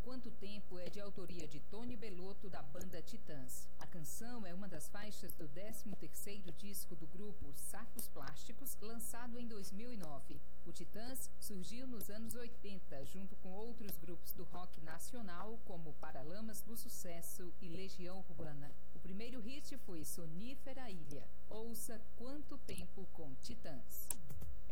Quanto Tempo é de autoria de Tony Bellotto, da banda Titãs. A canção é uma das faixas do 13º disco do grupo Sacos Plásticos, lançado em 2009. O Titãs surgiu nos anos 80, junto com outros grupos do rock nacional, como Paralamas do Sucesso e Legião Urbana. O primeiro hit foi Sonífera Ilha. Ouça Quanto Tempo com Titãs.